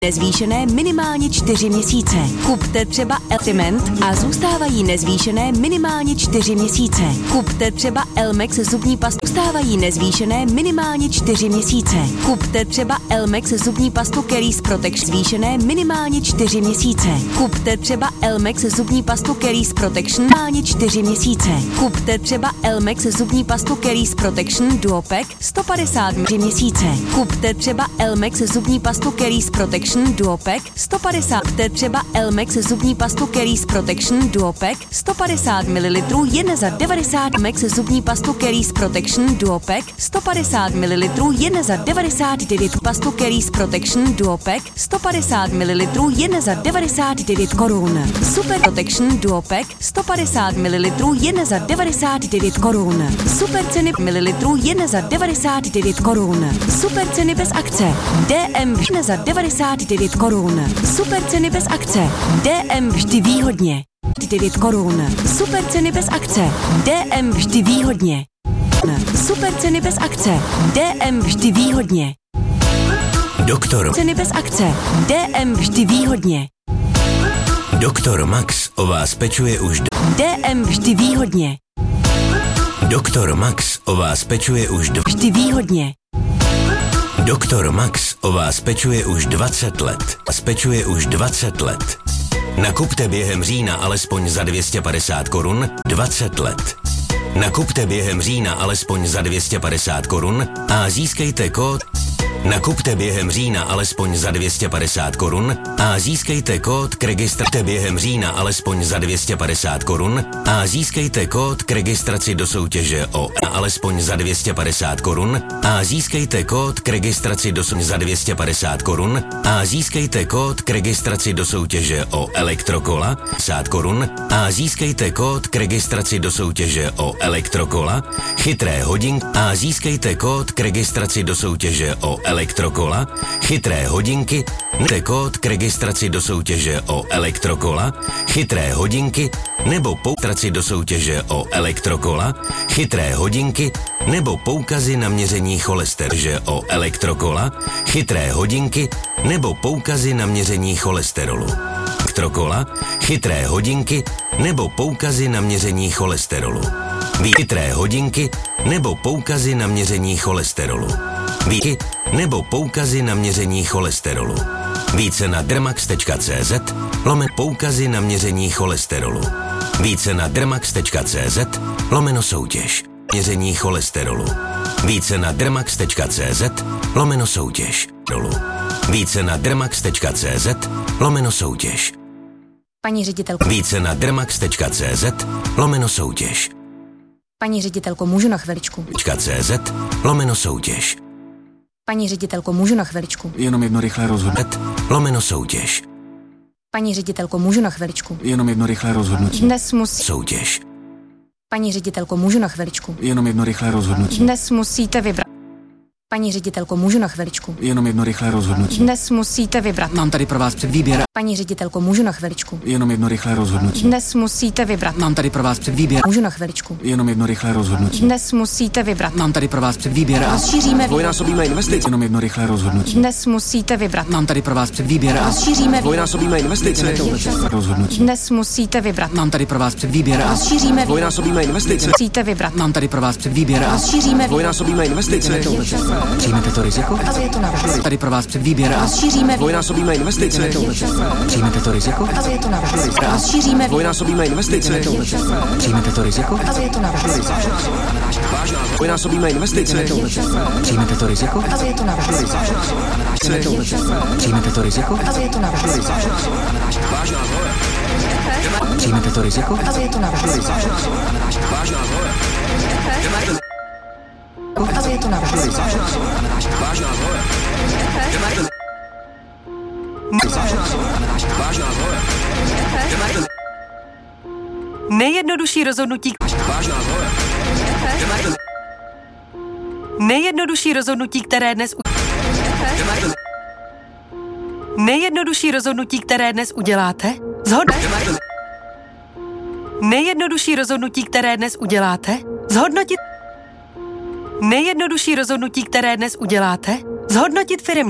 Nezvýšené minimálně 4 měsíce. Kupte třeba Ultimate a zůstávají nezvýšené minimálně 4 měsíce. Kupte třeba Elmex zubní pastu, zůstávají nezvýšené minimálně 4 měsíce. Kupte třeba Elmex zubní pastu Caries Protection, zvýšené minimálně 4 měsíce. Kupte třeba Elmex zubní pastu Caries Protection minimálně 4 měsíce. Kupte třeba Elmex zubní pastu Caries Protection Duopack 150 měsíce. Kupte třeba Elmex zubní pastu Caries Protection Duopack 150. Kupte třeba Elmex zubní pastu Caries Protection Duopack 150 ml jen za 90. Elmex zubní pastu Caries Protection Duopack 150 ml jen za 99. Pastu Caries Protection Duopack 150 ml jen za 99 korun. Super Protection Duopack 150 ml jen za 99 korun. Super ceny ml jen za 99 korun. Super ceny bez akce. DM jen za 99 korun. Super ceny bez akce. DM vždy výhodně. 9 korun. Super ceny bez akce. DM vždy výhodně. Super ceny bez akce. DM vždy výhodně. Doktor. Ceny bez akce. DM vždy výhodně. Doktor Max o vás pečuje už DM vždy výhodně. Doktor Max o vás pečuje už Vždy výhodně. Doktor Max o vás pečuje už 20 let. Pečuje už 20 let. Nakupte během října alespoň za 250 korun 20 let. Nakupte během října alespoň za 250 korun a získejte kód. Nakupte během října alespoň za 250 korun a získejte kód k registraci během října alespoň za 250 korun a získejte kód k registraci do soutěže o alespoň za 250 korun a získejte kód k registraci do za 250 korun a získejte kód k registraci do soutěže o elektrokola 50 korun a získejte kód k registraci do soutěže o elektrokola, chytré hodinky a získejte kód k registraci do soutěže o elektrokola, chytré hodinky, nechte kód k registraci do soutěže o elektrokola, chytré hodinky, nebo poukazy do soutěže o elektrokola, chytré hodinky, nebo poukazy na měření cholesterolu o elektrokola, chytré hodinky, nebo poukazy na měření cholesterolu. Elektrokola, chytré hodinky, nebo poukazy na měření cholesterolu. Chytré hodinky, nebo poukazy na měření cholesterolu. Výky nebo poukazy na měření cholesterolu. Více na dermax.cz /poukazy na měření cholesterolu. Více na dermax.cz /soutěž. Měření cholesterolu. Více na dermax.cz /soutěž. Více na dermax.cz /soutěž. Paní ředitelko. Více na dermax.cz /soutěž. Paní ředitelko, můžu na chviličku? .cz /soutěž. Paní ředitelko, můžu na chviličku? Jenom jedno rychlé rozhodnutí. /soutěž. Paní ředitelko, můžu na chviličku? Jenom jedno rychlé rozhodnutí. Dnes musí... Soutěž. Paní ředitelko, můžu na chviličku? Jenom jedno rychlé rozhodnutí. Dnes musíte vybrat. Paní ředitelko, můžu na chviličku? Jenom jedno rychlé rozhodnutí. Dnes musíte vybrat. Mám tady pro vás předvýběr. Paní ředitelko, můžu na chviličku? Jenom jedno rychlé rozhodnutí. Dnes musíte vybrat. Mám tady pro vás předvýběr. Můžu na chviličku? Jenom jedno rychlé rozhodnutí. Dnes musíte vybrat. Mám tady pro vás předvýběr. Rozšíříme. Dvojnásobíme investice. Jenom jedno rychlé rozhodnutí. Dnes musíte vybrat. Mám tady pro vás předvýběr. Rozšíříme. Dvojnásobíme investice. Rozhodnutí. Dnes musíte vybrat. Mám tady pro vás předvýběr. Rozšíříme. Dvojnásobíme investice. Musíte vybrat. Mám tady pro vás předvýběr. Rozšíříme. Dvojnásobíme investice. Přijmete to riziko? Ukazuje to na rozšíření. Tady pro vás předvýběr. Rozšíříme. Dvojnásobíme investice. Přijmete to riziko? Ukazuje to na rozšíření. Rozšíříme. Dvojnásobíme investice. Přijmete to riziko? Ukazuje to na rozšíření. Dvojnásobíme investice. Přijmete to riziko? Ukazuje to na rozšíření. Přijmete to riziko? Ukazuje to na rozšíření. Přijmete to riziko? Ukazuje to na rozšíření. Ukazuje to na rozšíření. Nejjednodušší rozhodnutí, které dnes Nejjednodušší rozhodnutí, které dnes uděláte? Nejjednodušší rozhodnutí, které dnes uděláte? Zhodnotit. Nejjednodušší rozhodnutí, které dnes uděláte? Zhodnotit firmu.